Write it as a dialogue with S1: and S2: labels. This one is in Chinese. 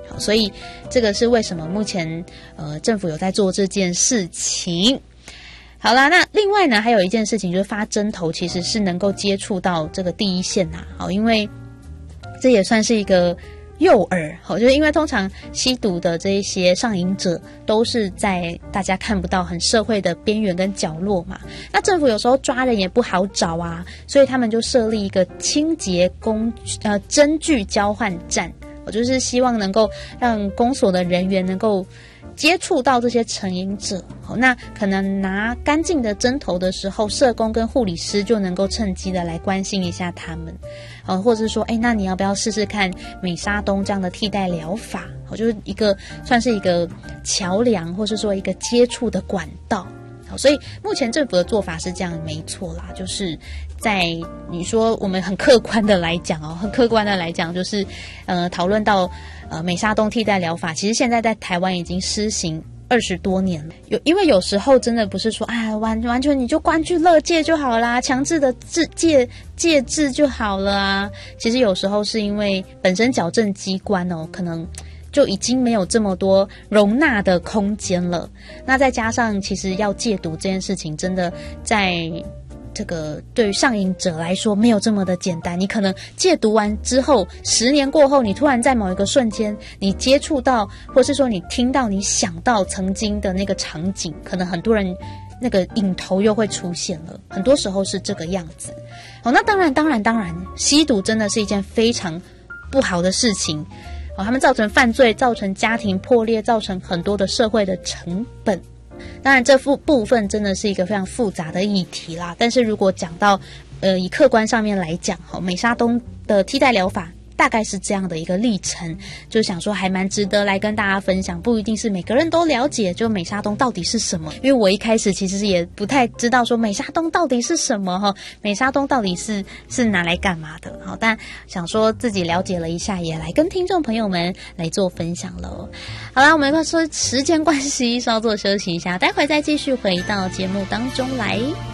S1: 好，所以这个是为什么目前政府有在做这件事情。好啦，那另外呢，还有一件事情就是发针头其实是能够接触到这个第一线呐，好，因为这也算是一个诱饵，好，就是因为通常吸毒的这一些上瘾者都是在大家看不到很社会的边缘跟角落嘛，那政府有时候抓人也不好找啊，所以他们就设立一个清洁针具交换站，我就是希望能够让公所的人员能够接触到这些成瘾者，那可能拿干净的针头的时候，社工跟护理师就能够趁机的来关心一下他们，或者是说，那你要不要试试看美沙东这样的替代疗法？就是算是一个桥梁，或是说一个接触的管道。所以目前政府的做法是这样，没错啦，就是在你说我们很客观的来讲就是讨论到美沙东替代疗法，其实现在在台湾已经施行20多年了。因为有时候真的不是说完全你就关去勒戒就好啦，强制的戒治就好了啊。其实有时候是因为本身矫正机关可能就已经没有这么多容纳的空间了。那再加上其实要戒毒这件事情真的在这个对于上瘾者来说没有这么的简单，你可能戒毒完之后10年过后，你突然在某一个瞬间你接触到，或是说你听到你想到曾经的那个场景，可能很多人那个瘾头又会出现了，很多时候是这个样子。那当然吸毒真的是一件非常不好的事情，他们造成犯罪，造成家庭破裂，造成很多的社会的成本。当然这部分真的是一个非常复杂的议题啦，但是如果讲到以客观上面来讲，美沙东的替代疗法大概是这样的一个历程，就想说还蛮值得来跟大家分享，不一定是每个人都了解就美沙东到底是什么，因为我一开始其实也不太知道说美沙东到底是什么，美沙东到底是拿来干嘛的，但想说自己了解了一下，也来跟听众朋友们来做分享咯。好啦，我们说时间关系稍作休息一下，待会再继续回到节目当中来。